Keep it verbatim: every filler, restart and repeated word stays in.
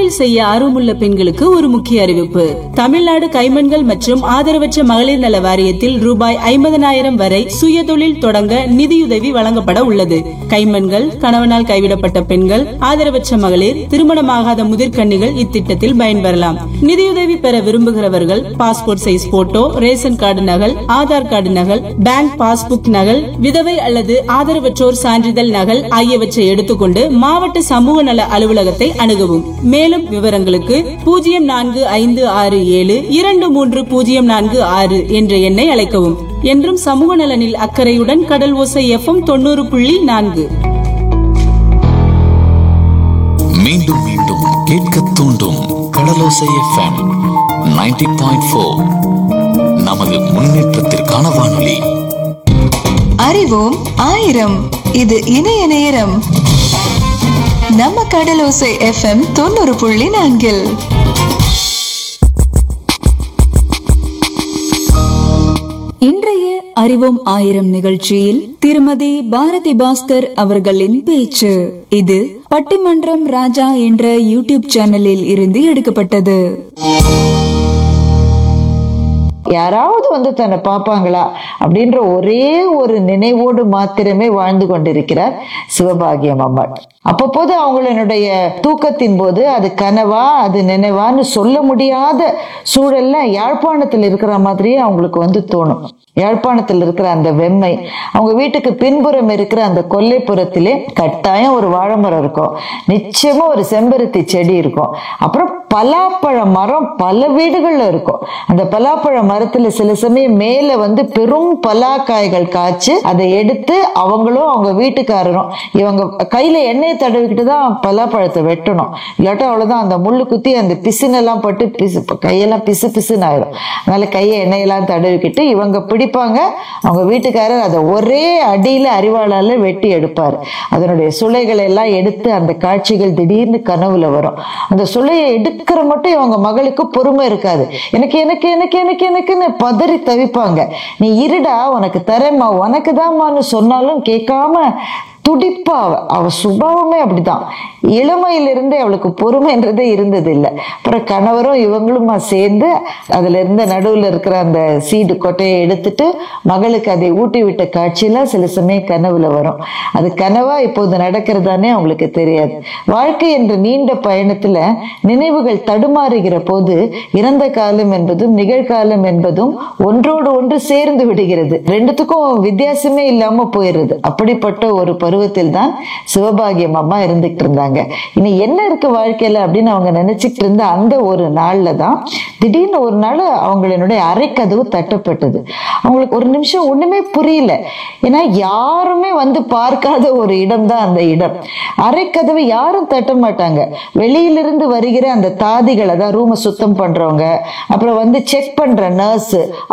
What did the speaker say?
சுயதொழில் செய்ய ஆர்வமுள்ள பெண்களுக்கு ஒரு முக்கிய அறிவிப்பு. தமிழ்நாடு கைமண்கள் மற்றும் ஆதரவற்ற மகளிர் நல வாரியத்தில் ரூபாய் ஐம்பதனாயிரம் வரை சுயதொழில் தொடங்க நிதியுதவி வழங்கப்பட உள்ளது. கைமண்கள், கணவனால் கைவிடப்பட்ட பெண்கள், ஆதரவற்ற மகளிர், திருமணமாகாத முதிர்கன்னிகள் இத்திட்டத்தில் பயன்பெறலாம். நிதியுதவி பெற விரும்புகிறவர்கள் passport size photo, ration card நகல், ஆதார் கார்டு நகல், பேங்க் பாஸ்புக் நகல், விதவை அல்லது ஆதரவற்றோர் சான்றிதழ் நகல் ஆகியவற்றை எடுத்துக்கொண்டு மாவட்ட சமூக நல அலுவலகத்தை அணுகவும். மேலும் விவரங்களுக்கு பூஜ்ஜியம் நான்கு ஐந்து ஆறு ஏழு இரண்டு மூன்று பூஜ்ஜியம் நான்கு ஆறு என்ற எண்ணை அழைக்கவும். என்றும் சமூக நலனில் அக்கறையுடன் கடல் ஓசை எஃப்எம் தொண்ணூறு புள்ளி நான்கு. மீண்டும் மீண்டும் கேட்க தூண்டும் கடலோசை எஃப்எம் நைன்டி பாயிண்ட் ஃபோர். நமது முன்னேற்றத்திற்கான வானொலி. அறிவோம் ஆயிரம். இது இணைய நேரம். நம்ம கடலோசை எஃப்எம் தொண்ணூறு புள்ளி நான்கில். இன்றைய அறிவோம் ஆயிரம் நிகழ்ச்சியில் திருமதி பாரதி பாஸ்கர் அவர்களின் பேச்சு. இது பட்டிமன்றம் ராஜா என்ற யூடியூப் சேனலில் இருந்து எடுக்கப்பட்டது. யாராவது வந்து தன்னை பார்ப்பாங்களா அப்படின்ற ஒரே ஒரு நினைவோடு மாத்திரமே வாழ்ந்து கொண்டிருக்கிறார் சிவபாகியம் அம்மாள். அப்பப்போது அவங்களுடைய தூக்கத்தின் போது அது கனவா அது நினைவான்னு சொல்ல முடியாத சூழல்ல யாழ்ப்பாணத்தில் இருக்கிற மாதிரியே அவங்களுக்கு வந்து தோணும். யாழ்ப்பாணத்தில் இருக்கிற அந்த வெம்மை, அவங்க வீட்டுக்கு பின்புறம் இருக்கிற அந்த கொல்லைப்புறத்திலே கட்டாயம் ஒரு வாழைமரம் இருக்கும், நிச்சயமா ஒரு செம்பருத்தி செடி இருக்கும், அப்புறம் பலாப்பழ மரம் பல வீடுகள்ல இருக்கும். அந்த பலாப்பழ மரத்துல சில சமயம் மேல வந்து பெரும் பலாக்காய்கள் காய்ச்சி அதை எடுத்து அவங்களும் அவங்க வீட்டுக்காரரும் இவங்க கையில எண்ணெய் தடவிக்கிட்டு தான் பலாப்பழத்தை வெட்டணும். இல்லாட்டா அவ்வளவுதான், அந்த முள்ளு குத்தி அந்த பிசுனெல்லாம் பட்டு பிசு கையெல்லாம் பிசு பிசுன்னு ஆயிடும். அதனால கையை எண்ணெயெல்லாம் தடவிக்கிட்டு இவங்க பிடிப்பாங்க. அவங்க வீட்டுக்காரர் அதை ஒரே அடியில அரிவாளால வெட்டி எடுப்பாரு. அதனுடைய சுளைகளை எல்லாம் எடுத்து அந்த காட்சிகள் திடீர்னு கனவுல வரும். அந்த சுளையை எடுக்கிற மட்டும் இவங்க மகளுக்கு பொறுமை இருக்காது. எனக்கு எனக்கு எனக்கு எனக்கு எனக்குன்னு பதறி தவிப்பாங்க. நீ இருடா உனக்கு தரேம்மா உனக்கு தான்மான்னு சொன்னாலும் கேட்காம துடிப்பா. அவ அவ சுபாவமே அப்படிதான். இளமையிலிருந்தே அவளுக்கு பொறுமைன்றதே இருந்தது இல்லை. அப்புறம் கணவரும் இவங்களுமா சேர்ந்து அதுல இருந்த நடுவில் இருக்கிற அந்த சீடு கொட்டையை எடுத்துட்டு மகளுக்கு அதை ஊட்டி விட்ட காட்சியெல்லாம் சில சமயம் கனவுல வரும். அது கனவா இப்போது நடக்கிறதானே அவங்களுக்கு தெரியாது. வாழ்க்கை என்ற நீண்ட பயணத்துல நினைவுகள் தடுமாறுகிற போது இறந்த காலம் என்பதும் நிகழ்காலம் என்பதும் ஒன்றோடு ஒன்று சேர்ந்து விடுகிறது. ரெண்டுத்துக்கும் வித்தியாசமே இல்லாம போயிடுறது. அப்படிப்பட்ட ஒரு பருவத்தில் தான் சிவபாகியம் அம்மா இருந்துகிட்டு இருந்தாங்க. இனி என்ன இருக்கு வாழ்க்கையில அப்படின்னு அவங்க நினைச்சிட்டு இருந்த அந்த ஒரு நாள்ல தான் திடீர்னு ஒரு நாள் அவங்களுடைய அறைக்கதவு தட்டப்பட்டது. அவங்களுக்கு ஒரு நிமிஷம் ஒண்ணுமே புரியல. ஏன்னா யாருமே வந்து பார்க்காத ஒரு இடம் தான் அந்த இடம். அறைக்கதவு யாரும் தட்ட மாட்டாங்க. வெளியிலிருந்து வருகிற அந்த தாதிகள், அதான் ரூமை சுத்தம் பண்றவங்க, அப்புறம் வந்து செக் பண்ற நர்ஸ்,